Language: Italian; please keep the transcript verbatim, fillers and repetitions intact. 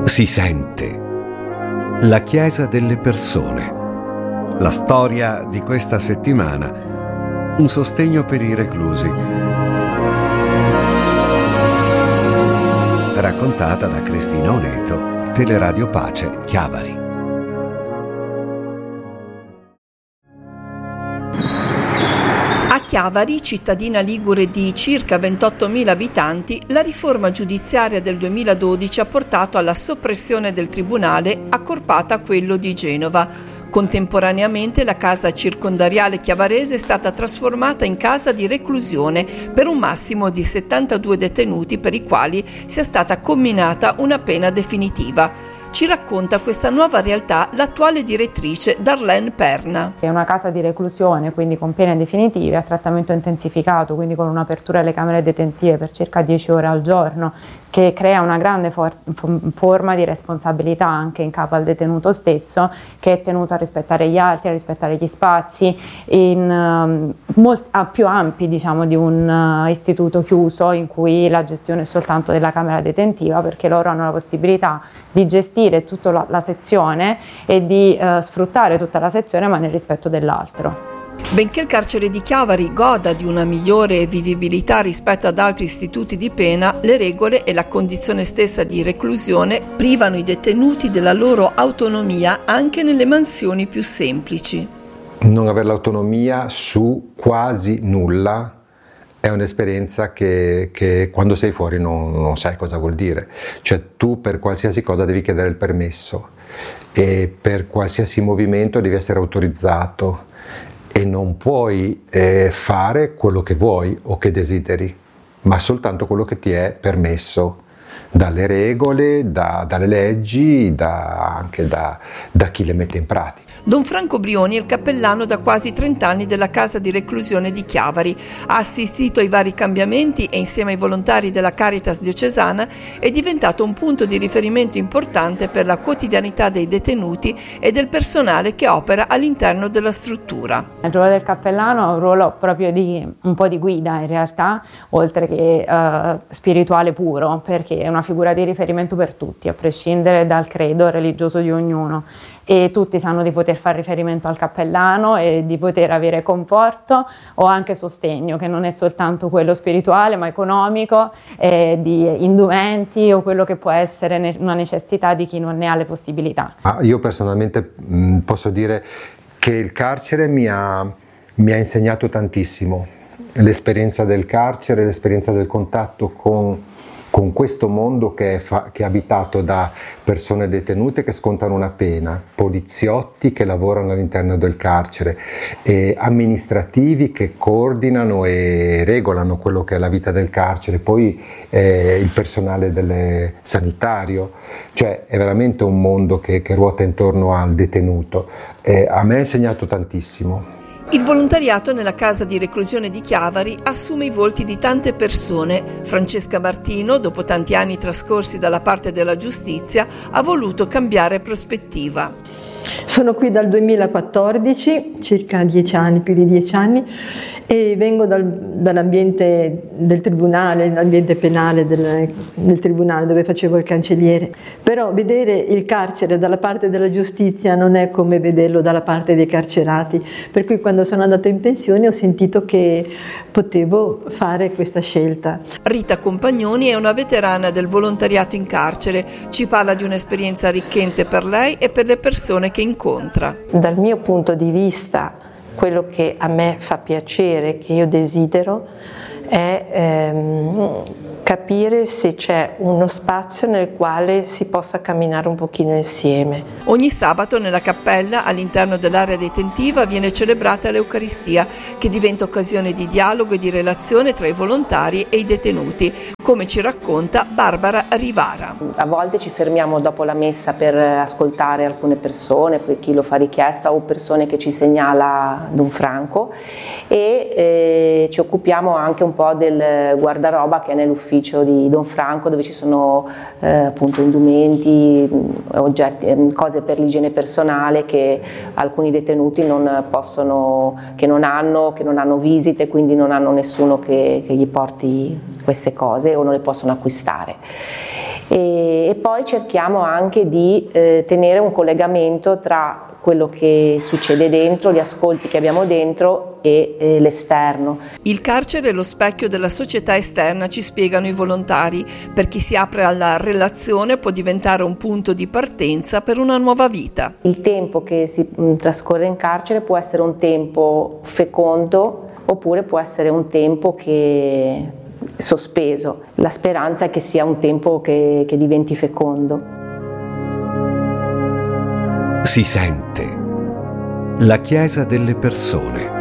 Si sente. La Chiesa delle persone. La storia di questa settimana. Un sostegno per i reclusi. Raccontata da Cristina Oneto, Teleradio Pace, Chiavari. A Chiavari, cittadina ligure di circa ventottomila abitanti, la riforma giudiziaria del duemiladodici ha portato alla soppressione del tribunale accorpata a quello di Genova. Contemporaneamente la casa circondariale chiavarese è stata trasformata in casa di reclusione per un massimo di settantadue detenuti per i quali sia stata comminata una pena definitiva. Ci racconta questa nuova realtà l'attuale direttrice Darlene Perna. È una casa di reclusione, quindi con pene definitive, a trattamento intensificato, quindi con un'apertura alle camere detentive per circa dieci ore al giorno, che crea una grande for- forma di responsabilità anche in capo al detenuto stesso, che è tenuto a rispettare gli altri, a rispettare gli spazi, in, um, molt- a più ampi diciamo, di un uh, istituto chiuso in cui la gestione è soltanto della camera detentiva, perché loro hanno la possibilità di gestire tutta la, la sezione e di uh, sfruttare tutta la sezione, ma nel rispetto dell'altro. Benché il carcere di Chiavari goda di una migliore vivibilità rispetto ad altri istituti di pena, le regole e la condizione stessa di reclusione privano i detenuti della loro autonomia anche nelle mansioni più semplici. Non avere l'autonomia su quasi nulla è un'esperienza che, che quando sei fuori non, non sai cosa vuol dire. Cioè tu per qualsiasi cosa devi chiedere il permesso e per qualsiasi movimento devi essere autorizzato. E non puoi eh, fare quello che vuoi o che desideri, ma soltanto quello che ti è permesso dalle regole, da, dalle leggi, da, anche da, da chi le mette in pratica. Don Franco Brioni è il cappellano da quasi trenta anni della casa di reclusione di Chiavari. Ha assistito ai vari cambiamenti e insieme ai volontari della Caritas diocesana è diventato un punto di riferimento importante per la quotidianità dei detenuti e del personale che opera all'interno della struttura. Il ruolo del cappellano è un ruolo proprio di un po' di guida in realtà, oltre che uh, spirituale puro, perché è una figura di riferimento per tutti, a prescindere dal credo religioso di ognuno. E tutti sanno di poter fare riferimento al cappellano e di poter avere conforto o anche sostegno, che non è soltanto quello spirituale ma economico, eh, di indumenti o quello che può essere ne- una necessità di chi non ne ha le possibilità. Ah, io personalmente mh, posso dire che il carcere mi ha, mi ha insegnato tantissimo, l'esperienza del carcere, l'esperienza del contatto con con questo mondo che è, fa- che è abitato da persone detenute che scontano una pena, poliziotti che lavorano all'interno del carcere, e amministrativi che coordinano e regolano quello che è la vita del carcere, poi eh, il personale delle, sanitario, cioè è veramente un mondo che, che ruota intorno al detenuto. Eh, a me ha insegnato tantissimo. Il volontariato nella casa di reclusione di Chiavari assume i volti di tante persone. Francesca Martino, dopo tanti anni trascorsi dalla parte della giustizia, ha voluto cambiare prospettiva. Sono qui dal duemilaquattordici, circa dieci anni, più di dieci anni, e vengo dal, dall'ambiente del tribunale, l'ambiente penale del, del tribunale dove facevo il cancelliere. Però vedere il carcere dalla parte della giustizia non è come vederlo dalla parte dei carcerati, per cui quando sono andata in pensione ho sentito che potevo fare questa scelta. Rita Compagnoni è una veterana del volontariato in carcere, ci parla di un'esperienza arricchente per lei e per le persone che incontra. Dal mio punto di vista, quello che a me fa piacere, che io desidero, è ehm, capire se c'è uno spazio nel quale si possa camminare un pochino insieme. Ogni sabato nella cappella all'interno dell'area detentiva viene celebrata l'Eucaristia, che diventa occasione di dialogo e di relazione tra i volontari e i detenuti, come ci racconta Barbara Rivara. A volte ci fermiamo dopo la messa per ascoltare alcune persone, poi chi lo fa richiesta o persone che ci segnala Don Franco, e eh, ci occupiamo anche un po' del guardaroba che è nell'ufficio di Don Franco, dove ci sono eh, appunto indumenti, oggetti, cose per l'igiene personale che alcuni detenuti non possono, che non hanno, che non hanno visite, quindi non hanno nessuno che, che gli porti queste cose o non le possono acquistare. E, e poi cerchiamo anche di eh, tenere un collegamento tra quello che succede dentro, gli ascolti che abbiamo dentro e, e l'esterno. Il carcere è lo specchio della società esterna, ci spiegano i volontari. Per chi si apre alla relazione può diventare un punto di partenza per una nuova vita. Il tempo che si mh, trascorre in carcere può essere un tempo fecondo oppure può essere un tempo che sospeso. La speranza è che sia un tempo che, che diventi fecondo. Si sente la Chiesa delle persone.